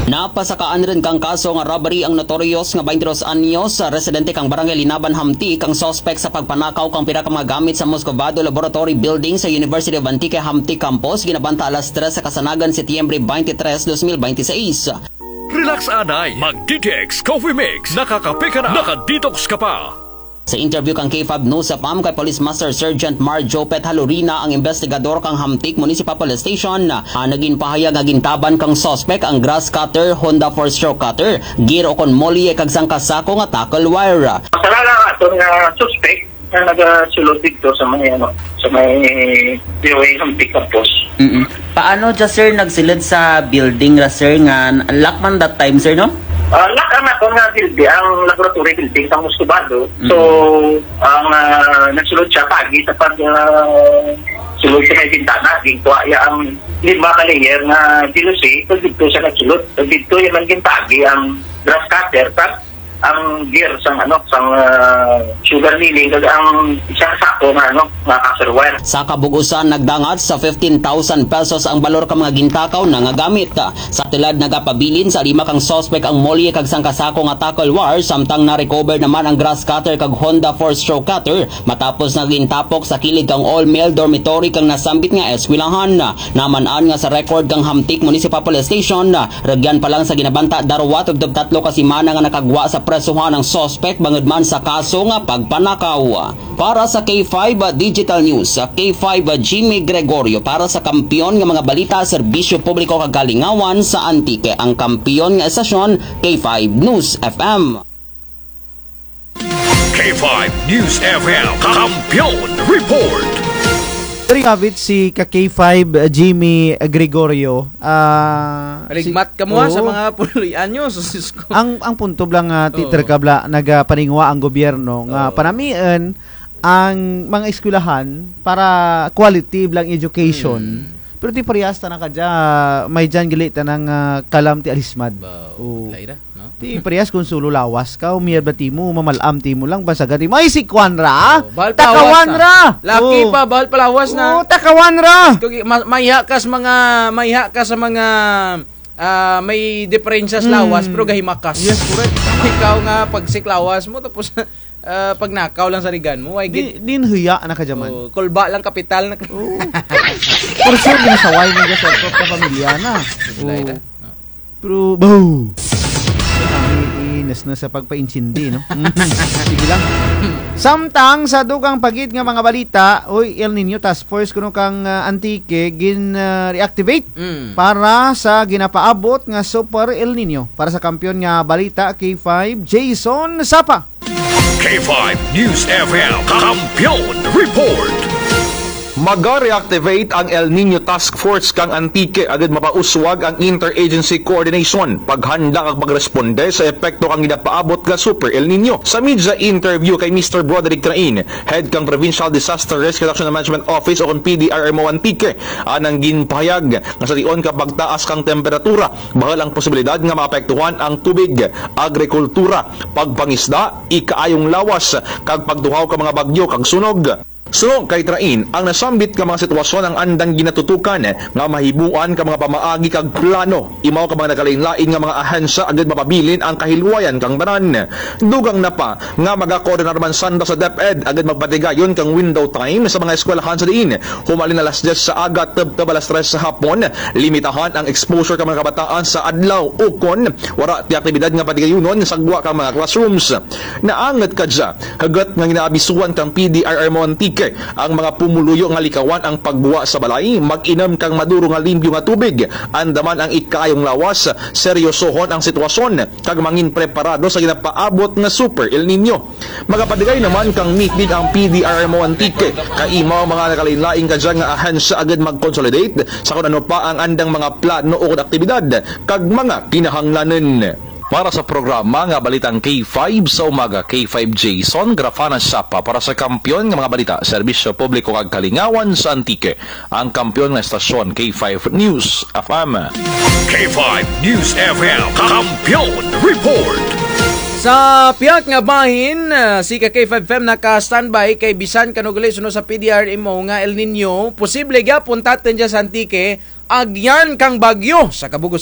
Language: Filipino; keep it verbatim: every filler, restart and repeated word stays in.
Napasakaan rin kang kaso nga robbery ang notorious nga twenty-two anyos sa residente kang barangay Linaban Hamtik ang suspect sa pagpanakaw kang pira ka mga gamit sa Moscovado Laboratory Building sa University of Antique Hamtik Campus ginabanta alas tres sa Kasanagan, Setyembre twenty-tres, twenty twenty-six. Relax anay, mag-D T X Coffee Mix, nakakape ka na, nakadetox ka pa. Sa interview kang K five News sa P A M kay Police Master Sergeant Mar Jopet Halurina ang investigador kang Hamtik Municipal Police Station na ah, naging pahayag nga gintaban kang suspect ang grass cutter, Honda four stroke cutter, gear o kon molye kag sangkasako nga tackle wire. Masala nga ito nga suspect na nagasulod dito sa may ano sa may P O A Hamtik Campus. Mm-mm. Paano dya sir nagsilid sa building ra sir nga lock man that time sir no? Uh, lock ang ako nga building, ang laboratory building sa Moscovado. Mm-hmm. So, ang uh, nagsulod siya pagi sa pag uh, sulod siya may bintana. Gintuwa ya ang lima ka layer na dilusi. So, dito siya nagsulod. So, dito yung naging pagi ang grass cutter. Tapos, ang gear sang ano sang uh, sugar milling kag ang isang sako na ano nga caster. Sa kabugusan nagdangat sa fifteen thousand pesos ang balor ka mga gintakaw na nga gamit. Sa tilad nagapabilin sa lima kang suspect ang molye kag sangkasako nga tackle wire samtang na-recover naman ang grass cutter kag Honda four stroke cutter matapos nagintapok sa kilid kang all-male dormitory kang nasambit nga eskwelahan. Naman-an nga sa record kang Hamtik Municipal Police Station ragyan pa lang sa ginabanta darwa tugtog tatlo ka semana nga nakagwa sa presuhan ng suspect bangod man sa kaso nga pagpanakaw. Para sa K five Digital News, K five Jimmy Gregorio para sa kampiyon nga mga balita serbisyo publiko kag kalingawan sa Antique, ang kampiyon nga estasyon K five News F M. K five News F M Kampiyon Report. Kabit si ka K five uh, Jimmy Gregorio. Ah, uh, Aligmat si, ka mo oh, sa mga puloy anyo. ang ang punto lang nga uh, titer kabla nagapaningwa ang gobyerno nga uh, panamian ang mga eskwelahan para quality lang education. Hmm. Pero ti parehas ta na kadya may jan gilit ng uh, kalam ti alismad. Oh. Laira, no? Ti parehas kung sulo lawas ka umiyad ti mo mamalam ti mo lang basta gati may sikwan ra. Oh, takawan ra. Laki oh. pa bahal palawas na. Oh, takawan ra. Maiha ka sa mga maiha ka sa mga uh, may diferensya sa lawas mm. pero gahimakas. Yes, correct. Ikaw nga pag siklawas mo tapos Uh, pag nakaw lang sa rigan mo ay Di, din huya na ka jaman. Oh, kulba lang kapital na. Oh. Por sure din sa why mo sa top ka pamilya na. Oh. Pero bow. Inas na sa pagpainsindi no. Sige lang. Samtang sa dugang pagid nga mga balita, oy El Nino Task Force kuno kang uh, Antique gin uh, reactivate mm. para sa ginapaabot nga Super El Nino para sa kampiyon nga balita K five Jason Sapa. K five News F M Kampiyon Report. Mag-reactivate ang El Nino Task Force kang Antique agad mapauswag ang interagency coordination paghanda kag magresponde sa epekto kang ginapaabot nga Super El Nino. Sa media interview kay Mister Broderick Train, head kang Provincial Disaster Risk Reduction and Management Office o kung P D R M O Antique, anang ginpahayag nga sa dion ka pagtaas kang temperatura bahal ang posibilidad nga maapektuhan ang tubig, agrikultura, pagpangisda, ikaayong lawas kag pagduhaw ka mga bagyo kag sunog. Sulong kay Train, ang nasambit ka mga sitwasyon ang andang ginatutukan nga mahibuan ka mga pamaagi kag plano. Imaw ka mga nakalain-lain nga mga ahensya agad mapabilin ang kahilwayan kang banan. Dugang na pa nga magakoordinar man sanda sa DepEd agad magpatigayon kang window time sa mga eskwelahan sa diin. Humalin alas diyes sa aga tab alas tres sa hapon. Limitahan ang exposure ka mga kabataan sa adlaw ukon wara ti aktibidad nga patigayonon sagwa ka mga classrooms. Naangat ka dya hagat nga ginaabisuan kang P D R M O Antique ang mga pumuluyo nga likawan ang pagbuwa sa balay, mag-inam kang maduro nga limpyo nga tubig, andaman ang ikayong lawas, seryosohon ang sitwasyon, kag mangin preparado sa ginapaabot nga Super El Nino. Magapadigay naman kang mitbid ang P D R M O Antique, kaimaw mga nakalain-laing ka dyan nga ahensya agad mag-consolidate sa kung ano pa ang andang mga plano o aktibidad, kag mga kinahanglanan. Para sa programa nga balitang K five sa umaga, K five Jason Grafana Sapa para sa kampiyon nga mga balita serbisyo publiko kag kalingawan sa Antique, ang kampiyon nga estasyon K five News F M. K five News F M Kampiyon Report. Sa piyak nga bahin, uh, si K five F M naka-standby kay bisan kanugali suno sa P D R M O nga El Nino, posible gyapon taten dya sa Antique agyan kang bagyo sa kabugos